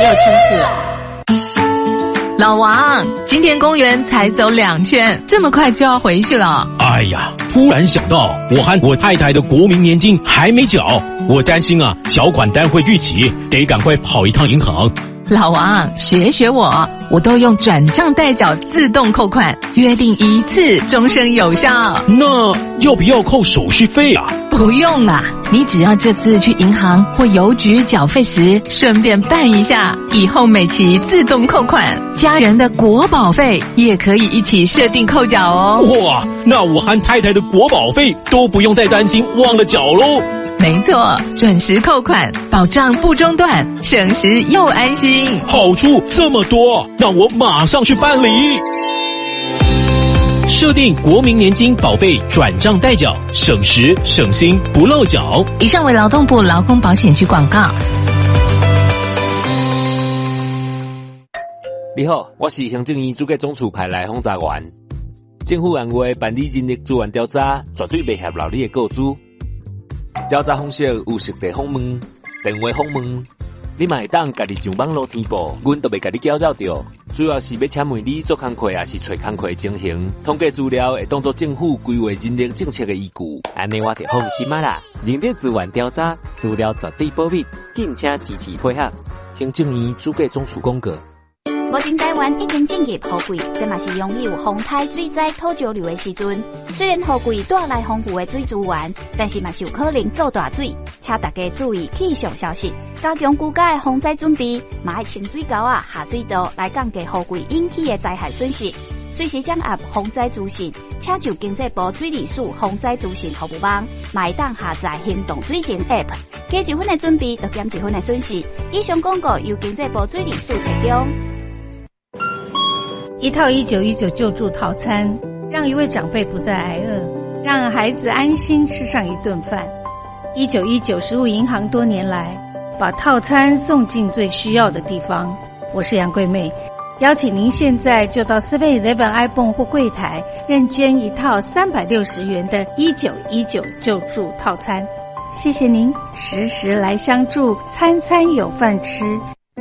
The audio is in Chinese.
6千次。老王，今天公园才走2圈，这么快就要回去了？ 哎呀，突然想到，我和我太太的国民年金还没缴，我担心啊，缴款单会逾期，得赶快跑一趟银行。 老王，学我都用转账代缴自动扣款，约定一次，终身有效。 那要不要扣手续费啊？ 不用啦，你只要这次去银行或邮局缴费时，顺便办一下，以后每期自动扣款，家人的国保费也可以一起设定扣缴哦。 哇，那我和太太的国保费都不用再担心忘了缴喽。 没错，准时扣款，保障不中断，省时又安心。 好处这么多，让我马上去办理。设定国民年金保费转账代缴，省时省心不漏缴。 以上为劳动部劳工保险局广告。 你好，我是行政院主计总处派来轰炸员。政府按月办理人力资源调查，绝对袂泄露你的个资。调查方式有实地访问、电话访问，你嘛会当家己上网络填报，阮都袂家己搅扰着。主要是要请问你做工课也是找工课的情形，统计资料会当作政府规划人力政策的依据。 安尼我就放心啦。人力资源调查资料绝对保密，敬请支持配合。 行政院主计总处公告。 目前台湾已经进入雨季，这嘛是拥有风台水灾土石流的时阵。虽然雨季带来丰富的水资源，但是嘛是有可能造大水，请大家注意气象消息，加强居家的防灾准备，嘛要清水沟下水道来降低雨季引起的灾害损失。随时掌握防灾资讯，请就经济部水利署防灾资讯服务网，嘛会当下载行动水情 App， 加1分的准备，就减1分的损失。以上广告由经济部水利署提供。 一套1919救助套餐，让一位长辈不再挨饿，让孩子安心吃上一顿饭。1919食物银行多年来把套餐送进最需要的地方。我是杨桂妹，邀请您现在就到 7-Eleven iPhone 或柜台认捐一套360元的1919救助套餐。谢谢您时时来相助，餐餐有饭吃。